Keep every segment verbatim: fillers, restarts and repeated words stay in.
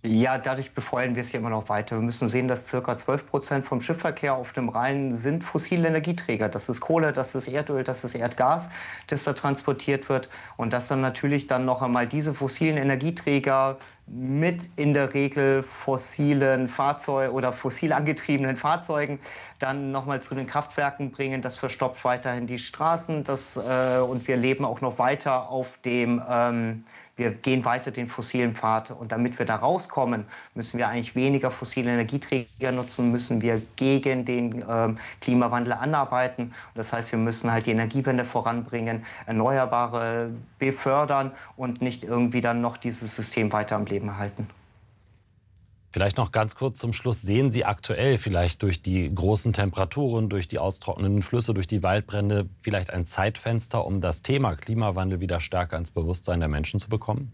Ja, dadurch befeuern wir es ja immer noch weiter. Wir müssen sehen, dass ca. zwölf Prozent vom Schiffsverkehr auf dem Rhein sind fossile Energieträger. Das ist Kohle, das ist Erdöl, das ist Erdgas, das da transportiert wird. Und dass dann natürlich dann noch einmal diese fossilen Energieträger mit in der Regel fossilen Fahrzeugen oder fossil angetriebenen Fahrzeugen dann nochmal zu den Kraftwerken bringen. Das verstopft weiterhin die Straßen. Das, äh, und wir leben auch noch weiter auf dem... Ähm, Wir gehen weiter den fossilen Pfad. Und damit wir da rauskommen, müssen wir eigentlich weniger fossile Energieträger nutzen, müssen wir gegen den ähm, Klimawandel anarbeiten. Und das heißt, wir müssen halt die Energiewende voranbringen, Erneuerbare befördern und nicht irgendwie dann noch dieses System weiter am Leben halten. Vielleicht noch ganz kurz zum Schluss. Sehen Sie aktuell vielleicht durch die großen Temperaturen, durch die austrocknenden Flüsse, durch die Waldbrände vielleicht ein Zeitfenster, um das Thema Klimawandel wieder stärker ins Bewusstsein der Menschen zu bekommen?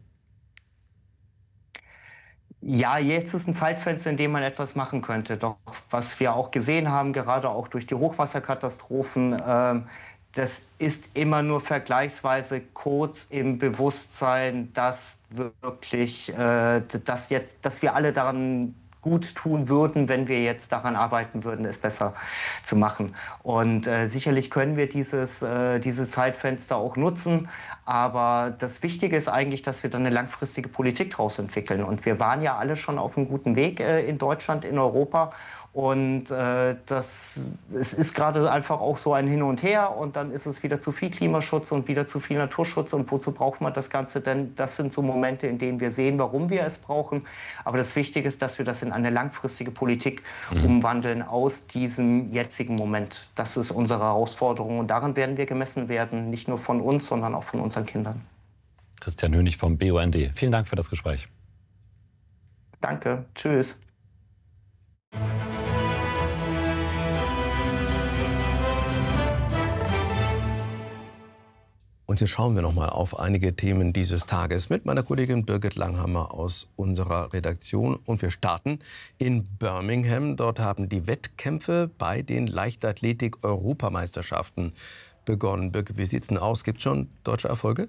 Ja, jetzt ist ein Zeitfenster, in dem man etwas machen könnte. Doch was wir auch gesehen haben, gerade auch durch die Hochwasserkatastrophen, ähm, das ist immer nur vergleichsweise kurz im Bewusstsein, dass wirklich, äh, dass jetzt, dass wir alle daran gut tun würden, wenn wir jetzt daran arbeiten würden, es besser zu machen. Und äh, sicherlich können wir dieses, äh, dieses Zeitfenster auch nutzen. Aber das Wichtige ist eigentlich, dass wir dann eine langfristige Politik daraus entwickeln. Und wir waren ja alle schon auf einem guten Weg äh, in Deutschland, in Europa. Und äh, das, es ist gerade einfach auch so ein Hin und Her. Und dann ist es wieder zu viel Klimaschutz und wieder zu viel Naturschutz. Und wozu braucht man das Ganze denn? Das sind so Momente, in denen wir sehen, warum wir es brauchen. Aber das Wichtige ist, dass wir das in eine langfristige Politik mhm. umwandeln aus diesem jetzigen Moment. Das ist unsere Herausforderung. Und daran werden wir gemessen werden. Nicht nur von uns, sondern auch von unseren Kindern. Christian Hönig vom B U N D. Vielen Dank für das Gespräch. Danke. Tschüss. Und jetzt schauen wir noch mal auf einige Themen dieses Tages mit meiner Kollegin Birgit Langhammer aus unserer Redaktion. Und wir starten in Birmingham. Dort haben die Wettkämpfe bei den Leichtathletik-Europameisterschaften begonnen. Birgit, wie sieht es denn aus? Gibt es schon deutsche Erfolge?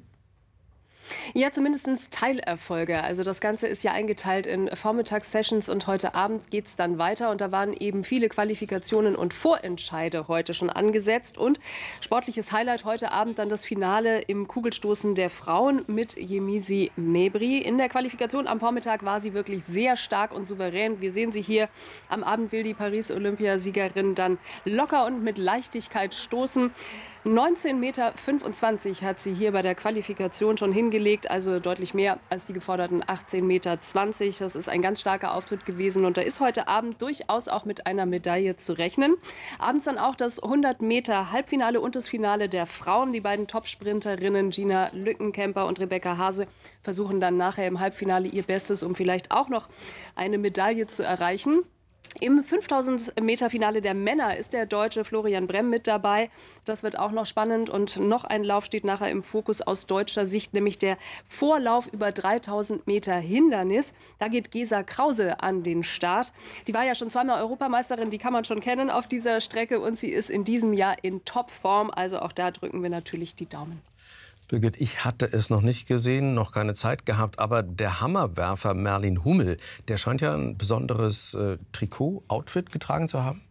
Ja, zumindest Teilerfolge. Also das Ganze ist ja eingeteilt in Vormittagssessions und heute Abend geht es dann weiter. Und da waren eben viele Qualifikationen und Vorentscheide heute schon angesetzt. Und sportliches Highlight heute Abend dann das Finale im Kugelstoßen der Frauen mit Yemisi Mebri. In der Qualifikation am Vormittag war sie wirklich sehr stark und souverän. Wir sehen sie hier. Am Abend will die Paris-Olympiasiegerin dann locker und mit Leichtigkeit stoßen. neunzehn Komma fünfundzwanzig Meter hat sie hier bei der Qualifikation schon hingelegt, also deutlich mehr als die geforderten achtzehn Komma zwanzig Meter. Das ist ein ganz starker Auftritt gewesen und da ist heute Abend durchaus auch mit einer Medaille zu rechnen. Abends dann auch das hundert Meter Halbfinale und das Finale der Frauen. Die beiden Topsprinterinnen Gina Lückenkämper und Rebecca Hase versuchen dann nachher im Halbfinale ihr Bestes, um vielleicht auch noch eine Medaille zu erreichen. Im fünftausend Meter Finale der Männer ist der Deutsche Florian Bremm mit dabei. Das wird auch noch spannend und noch ein Lauf steht nachher im Fokus aus deutscher Sicht, nämlich der Vorlauf über dreitausend Meter Hindernis. Da geht Gesa Krause an den Start. Die war ja schon zweimal Europameisterin, die kann man schon kennen auf dieser Strecke und sie ist in diesem Jahr in Topform. Also auch da drücken wir natürlich die Daumen. Birgit, ich hatte es noch nicht gesehen, noch keine Zeit gehabt, aber der Hammerwerfer Merlin Hummel, der scheint ja ein besonderes äh, Trikot-Outfit getragen zu haben.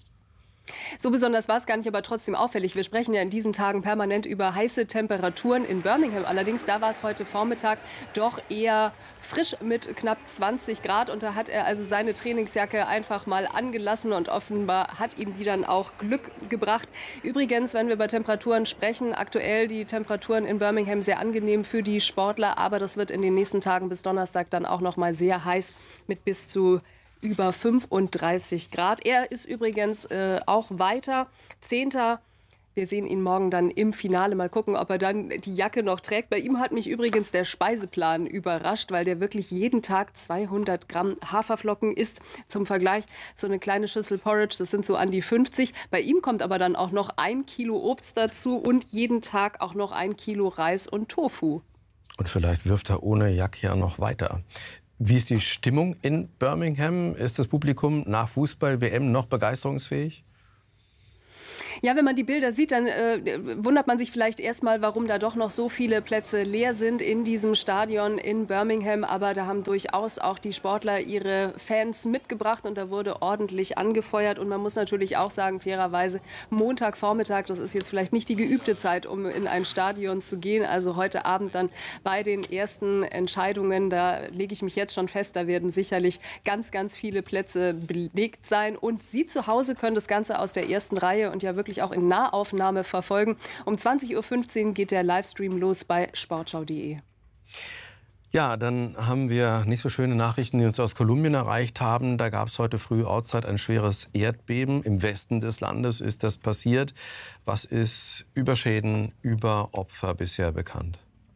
So besonders war es gar nicht, aber trotzdem auffällig. Wir sprechen ja in diesen Tagen permanent über heiße Temperaturen in Birmingham. Allerdings, da war es heute Vormittag doch eher frisch mit knapp zwanzig Grad. Und da hat er also seine Trainingsjacke einfach mal angelassen und offenbar hat ihm die dann auch Glück gebracht. Übrigens, wenn wir über Temperaturen sprechen, aktuell die Temperaturen in Birmingham sehr angenehm für die Sportler. Aber das wird in den nächsten Tagen bis Donnerstag dann auch noch mal sehr heiß mit bis zu über fünfunddreißig Grad. Er ist übrigens äh, auch weiter Zehnter. Wir sehen ihn morgen dann im Finale. Mal gucken, ob er dann die Jacke noch trägt. Bei ihm hat mich übrigens der Speiseplan überrascht, weil der wirklich jeden Tag zweihundert Gramm Haferflocken isst. Zum Vergleich, so eine kleine Schüssel Porridge, das sind so an die fünfzig. Bei ihm kommt aber dann auch noch ein Kilo Obst dazu und jeden Tag auch noch ein Kilo Reis und Tofu. Und vielleicht wirft er ohne Jacke ja noch weiter. Wie ist die Stimmung in Birmingham? Ist das Publikum nach Fußball-W M noch begeisterungsfähig? Ja, wenn man die Bilder sieht, dann äh, wundert man sich vielleicht erstmal, warum da doch noch so viele Plätze leer sind in diesem Stadion in Birmingham. Aber da haben durchaus auch die Sportler ihre Fans mitgebracht und da wurde ordentlich angefeuert. Und man muss natürlich auch sagen, fairerweise, Montagvormittag, das ist jetzt vielleicht nicht die geübte Zeit, um in ein Stadion zu gehen. Also heute Abend dann bei den ersten Entscheidungen, da lege ich mich jetzt schon fest, da werden sicherlich ganz, ganz viele Plätze belegt sein. Und Sie zu Hause können das Ganze aus der ersten Reihe und ja wirklich auch in Nahaufnahme verfolgen. Um zwanzig Uhr fünfzehn geht der Livestream los bei sportschau punkt de. Ja, dann haben wir nicht so schöne Nachrichten, die uns aus Kolumbien erreicht haben. Da gab es heute früh Ortszeit ein schweres Erdbeben. Im Westen des Landes ist das passiert. Was ist über Schäden, über Opfer bisher bekannt?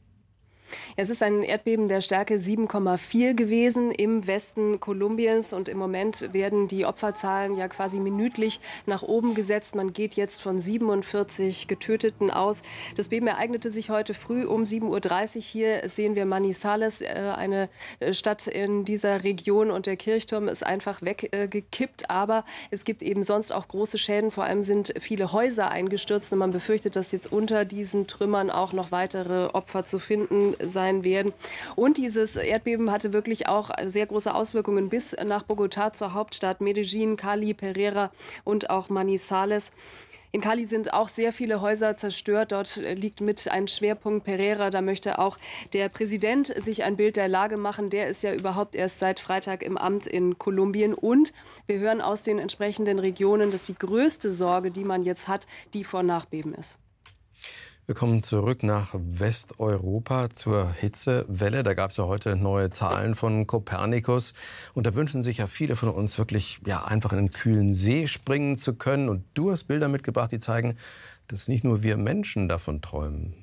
Es ist ein Erdbeben der Stärke sieben Komma vier gewesen im Westen Kolumbiens. Und im Moment werden die Opferzahlen ja quasi minütlich nach oben gesetzt. Man geht jetzt von siebenundvierzig Getöteten aus. Das Beben ereignete sich heute früh um sieben Uhr dreißig. Hier sehen wir Manizales, eine Stadt in dieser Region. Und der Kirchturm ist einfach weggekippt. Aber es gibt eben sonst auch große Schäden. Vor allem sind viele Häuser eingestürzt. Und man befürchtet, dass jetzt unter diesen Trümmern auch noch weitere Opfer zu finden sein werden. Und dieses Erdbeben hatte wirklich auch sehr große Auswirkungen bis nach Bogotá zur Hauptstadt Medellín, Cali, Pereira und auch Manizales. In Cali sind auch sehr viele Häuser zerstört. Dort liegt mit ein Schwerpunkt Pereira. Da möchte auch der Präsident sich ein Bild der Lage machen. Der ist ja überhaupt erst seit Freitag im Amt in Kolumbien. Und wir hören aus den entsprechenden Regionen, dass die größte Sorge, die man jetzt hat, die vor Nachbeben ist. Wir kommen zurück nach Westeuropa zur Hitzewelle. Da gab es ja heute neue Zahlen von Copernicus. Und da wünschen sich ja viele von uns wirklich ja, einfach in einen kühlen See springen zu können. Und du hast Bilder mitgebracht, die zeigen, dass nicht nur wir Menschen davon träumen.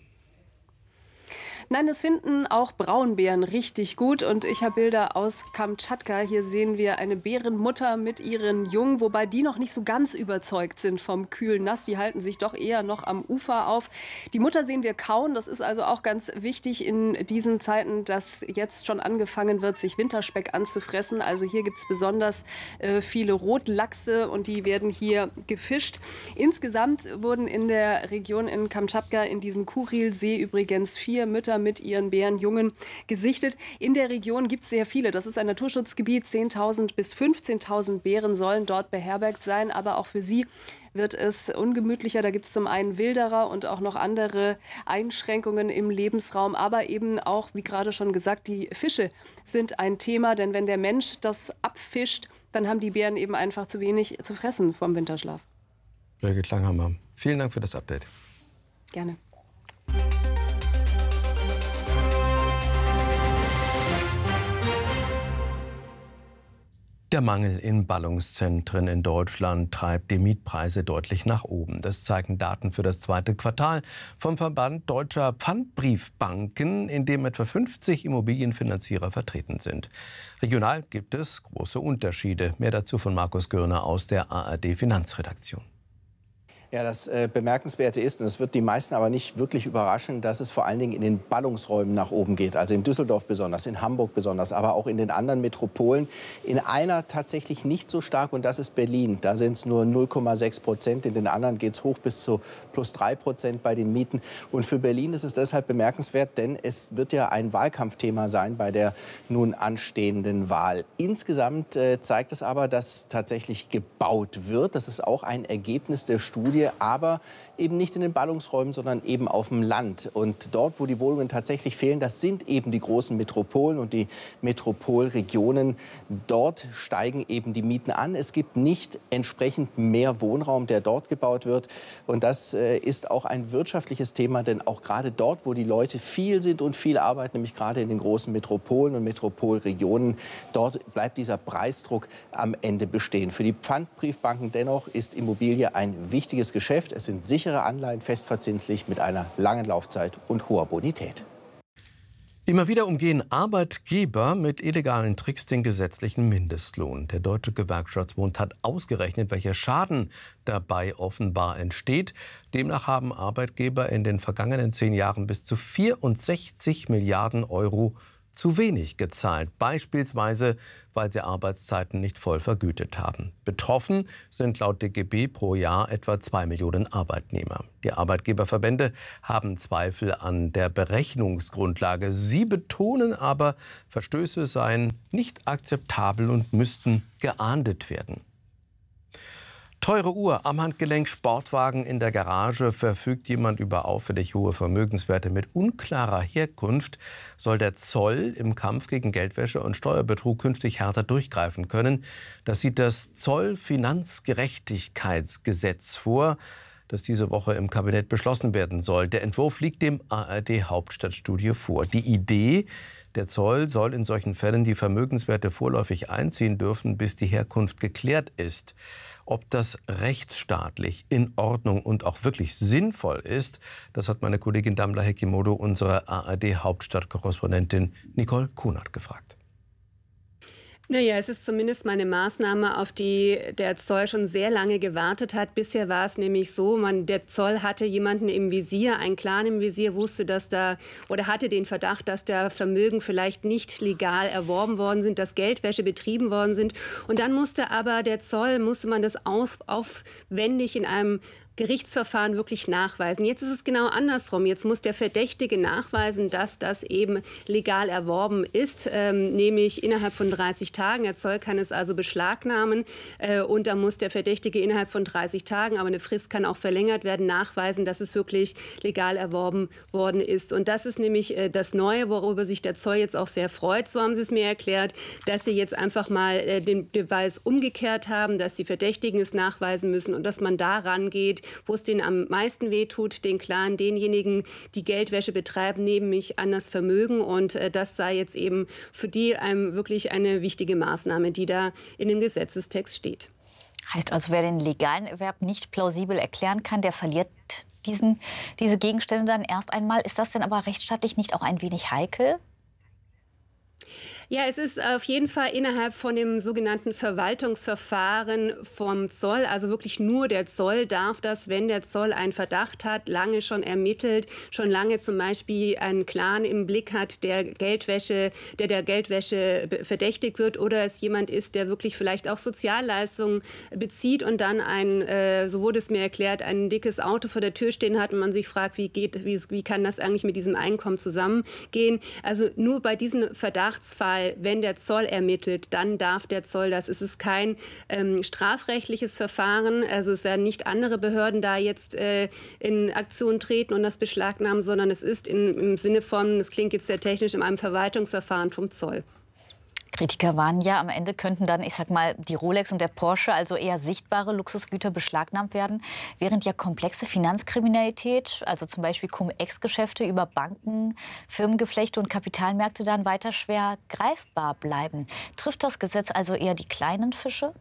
Nein, das finden auch Braunbären richtig gut. Und ich habe Bilder aus Kamtschatka. Hier sehen wir eine Bärenmutter mit ihren Jungen, wobei die noch nicht so ganz überzeugt sind vom kühlen Nass. Die halten sich doch eher noch am Ufer auf. Die Mutter sehen wir kauen. Das ist also auch ganz wichtig in diesen Zeiten, dass jetzt schon angefangen wird, sich Winterspeck anzufressen. Also hier gibt es besonders äh, viele Rotlachse und die werden hier gefischt. Insgesamt wurden in der Region in Kamtschatka, in diesem Kurilsee übrigens vier Mütter mit ihren Bärenjungen gesichtet. In der Region gibt es sehr viele. Das ist ein Naturschutzgebiet. zehntausend bis fünfzehntausend Bären sollen dort beherbergt sein. Aber auch für sie wird es ungemütlicher. Da gibt es zum einen Wilderer und auch noch andere Einschränkungen im Lebensraum. Aber eben auch, wie gerade schon gesagt, die Fische sind ein Thema. Denn wenn der Mensch das abfischt, dann haben die Bären eben einfach zu wenig zu fressen vom Winterschlaf. Birgit Langhammer, vielen Dank für das Update. Gerne. Der Mangel in Ballungszentren in Deutschland treibt die Mietpreise deutlich nach oben. Das zeigen Daten für das zweite Quartal vom Verband Deutscher Pfandbriefbanken, in dem etwa fünfzig Immobilienfinanzierer vertreten sind. Regional gibt es große Unterschiede. Mehr dazu von Markus Görner aus der A R D Finanzredaktion. Ja, das äh, Bemerkenswerte ist, und es wird die meisten aber nicht wirklich überraschen, dass es vor allen Dingen in den Ballungsräumen nach oben geht. Also in Düsseldorf besonders, in Hamburg besonders, aber auch in den anderen Metropolen. In einer tatsächlich nicht so stark, und das ist Berlin. Da sind es nur null Komma sechs Prozent. In den anderen geht es hoch bis zu plus drei Prozent bei den Mieten. Und für Berlin ist es deshalb bemerkenswert, denn es wird ja ein Wahlkampfthema sein bei der nun anstehenden Wahl. Insgesamt äh, zeigt es aber, dass tatsächlich gebaut wird. Das ist auch ein Ergebnis der Studie. Aber eben nicht in den Ballungsräumen, sondern eben auf dem Land. Und dort, wo die Wohnungen tatsächlich fehlen, das sind eben die großen Metropolen und die Metropolregionen. Dort steigen eben die Mieten an. Es gibt nicht entsprechend mehr Wohnraum, der dort gebaut wird. Und das äh, ist auch ein wirtschaftliches Thema, denn auch gerade dort, wo die Leute viel sind und viel arbeiten, nämlich gerade in den großen Metropolen und Metropolregionen, dort bleibt dieser Preisdruck am Ende bestehen. Für die Pfandbriefbanken dennoch ist Immobilie ein wichtiges Geschäft. Es sind sichere Anleihen, festverzinslich mit einer langen Laufzeit und hoher Bonität. Immer wieder umgehen Arbeitgeber mit illegalen Tricks den gesetzlichen Mindestlohn. Der Deutsche Gewerkschaftsbund hat ausgerechnet, welcher Schaden dabei offenbar entsteht. Demnach haben Arbeitgeber in den vergangenen zehn Jahren bis zu vierundsechzig Milliarden Euro zu wenig gezahlt, beispielsweise weil sie Arbeitszeiten nicht voll vergütet haben. Betroffen sind laut D G B pro Jahr etwa zwei Millionen Arbeitnehmer. Die Arbeitgeberverbände haben Zweifel an der Berechnungsgrundlage. Sie betonen aber, Verstöße seien nicht akzeptabel und müssten geahndet werden. Teure Uhr am Handgelenk, Sportwagen in der Garage. Verfügt jemand über auffällig hohe Vermögenswerte mit unklarer Herkunft, soll der Zoll im Kampf gegen Geldwäsche und Steuerbetrug künftig härter durchgreifen können. Das sieht das Zollfinanzgerechtigkeitsgesetz vor, das diese Woche im Kabinett beschlossen werden soll. Der Entwurf liegt dem A R D-Hauptstadtstudio vor. Die Idee: Der Zoll soll in solchen Fällen die Vermögenswerte vorläufig einziehen dürfen, bis die Herkunft geklärt ist. Ob das rechtsstaatlich in Ordnung und auch wirklich sinnvoll ist, das hat meine Kollegin Damla Hekimoto, unsere A R D-Hauptstadtkorrespondentin Nicole Kunert, gefragt. Naja, es ist zumindest mal eine Maßnahme, auf die der Zoll schon sehr lange gewartet hat. Bisher war es nämlich so, man, der Zoll hatte jemanden im Visier, einen Clan im Visier, wusste, dass da oder hatte den Verdacht, dass da Vermögen vielleicht nicht legal erworben worden sind, dass Geldwäsche betrieben worden sind. Und dann musste aber der Zoll, musste man das auf, aufwendig in einem Gerichtsverfahren wirklich nachweisen. Jetzt ist es genau andersrum. Jetzt muss der Verdächtige nachweisen, dass das eben legal erworben ist, ähm, nämlich innerhalb von dreißig Tagen. Der Zoll kann es also beschlagnahmen äh, und da muss der Verdächtige innerhalb von dreißig Tagen, aber eine Frist kann auch verlängert werden, nachweisen, dass es wirklich legal erworben worden ist. Und das ist nämlich äh, das Neue, worüber sich der Zoll jetzt auch sehr freut. So haben sie es mir erklärt, dass sie jetzt einfach mal äh, den Beweis umgekehrt haben, dass die Verdächtigen es nachweisen müssen und dass man da rangeht, wo es denen am meisten wehtut, den Clan, denjenigen, die Geldwäsche betreiben, nämlich an das Vermögen. Und äh, das sei jetzt eben für die ähm, wirklich eine wichtige Maßnahme, die da in dem Gesetzestext steht. Heißt also, wer den legalen Erwerb nicht plausibel erklären kann, der verliert diesen, diese Gegenstände dann erst einmal. Ist das denn aber rechtsstaatlich nicht auch ein wenig heikel? Ja, es ist auf jeden Fall innerhalb von dem sogenannten Verwaltungsverfahren vom Zoll, also wirklich nur der Zoll darf das, wenn der Zoll einen Verdacht hat, lange schon ermittelt, schon lange zum Beispiel einen Clan im Blick hat, der Geldwäsche, der der Geldwäsche verdächtigt wird, oder es jemand ist, der wirklich vielleicht auch Sozialleistungen bezieht und dann ein, äh, so wurde es mir erklärt, ein dickes Auto vor der Tür stehen hat und man sich fragt, wie geht, wie, wie kann das eigentlich mit diesem Einkommen zusammengehen? Also nur bei diesem Verdachtsfall, wenn der Zoll ermittelt, dann darf der Zoll das. Es ist kein ähm, strafrechtliches Verfahren, also es werden nicht andere Behörden da jetzt äh, in Aktion treten und das beschlagnahmen, sondern es ist in, im Sinne von, das klingt jetzt sehr technisch, in einem Verwaltungsverfahren vom Zoll. Kritiker warnen ja, am Ende könnten dann, ich sag mal, die Rolex und der Porsche, also eher sichtbare Luxusgüter, beschlagnahmt werden, während ja komplexe Finanzkriminalität, also zum Beispiel Cum-Ex-Geschäfte über Banken, Firmengeflechte und Kapitalmärkte dann weiter schwer greifbar bleiben. Trifft das Gesetz also eher die kleinen Fische?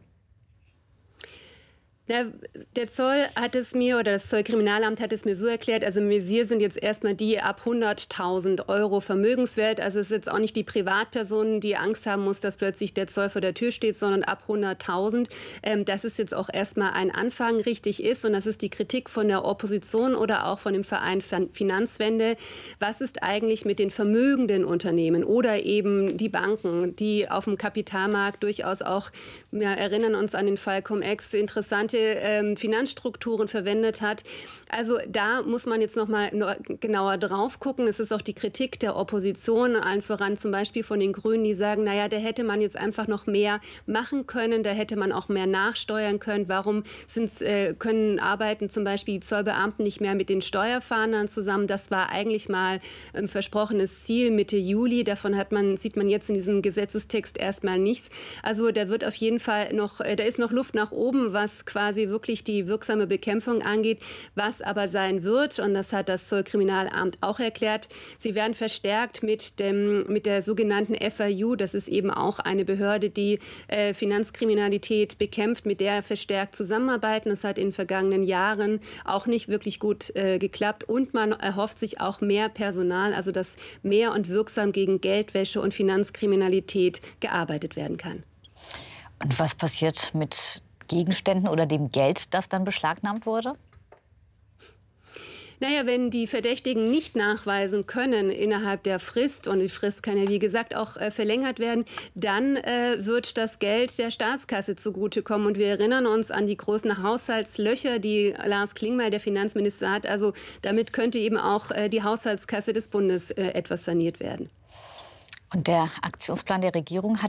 Ja, der Zoll hat es mir, oder das Zollkriminalamt hat es mir so erklärt, also im Visier sind jetzt erstmal die ab hunderttausend Euro Vermögenswert. Also es ist jetzt auch nicht die Privatpersonen, die Angst haben muss, dass plötzlich der Zoll vor der Tür steht, sondern ab hunderttausend. Ähm, das ist jetzt auch erstmal ein Anfang, richtig ist. Und das ist die Kritik von der Opposition oder auch von dem Verein Finanzwende. Was ist eigentlich mit den vermögenden Unternehmen oder eben die Banken, die auf dem Kapitalmarkt durchaus auch, wir erinnern uns an den Fall Cum-Ex, interessante ähm, Finanzstrukturen verwendet hat. Also da muss man jetzt noch mal genauer drauf gucken. Es ist auch die Kritik der Opposition, allen voran zum Beispiel von den Grünen, die sagen, naja, da hätte man jetzt einfach noch mehr machen können, da hätte man auch mehr nachsteuern können. Warum sind, äh, können arbeiten zum Beispiel die Zollbeamten nicht mehr mit den Steuerfahndern zusammen? Das war eigentlich mal ein versprochenes Ziel Mitte Juli. Davon hat man, sieht man jetzt in diesem Gesetzestext erstmal nichts. Also da wird auf jeden Fall noch, äh, da ist noch Luft nach oben, was quasi wirklich die wirksame Bekämpfung angeht. Was aber sein wird, und das hat das Zollkriminalamt auch erklärt, sie werden verstärkt mit, dem, mit der sogenannten F I U. Das ist eben auch eine Behörde, die äh, Finanzkriminalität bekämpft, mit der verstärkt zusammenarbeiten. Das hat in den vergangenen Jahren auch nicht wirklich gut äh, geklappt. Und man erhofft sich auch mehr Personal, also dass mehr und wirksam gegen Geldwäsche und Finanzkriminalität gearbeitet werden kann. Und was passiert mit Gegenständen oder dem Geld, das dann beschlagnahmt wurde? Naja, wenn die Verdächtigen nicht nachweisen können innerhalb der Frist, und die Frist kann ja wie gesagt auch äh, verlängert werden, dann äh, wird das Geld der Staatskasse zugutekommen. Und wir erinnern uns an die großen Haushaltslöcher, die Lars Klingbeil, der Finanzminister, hat. Also damit könnte eben auch äh, die Haushaltskasse des Bundes äh, etwas saniert werden. Und der Aktionsplan der Regierung hat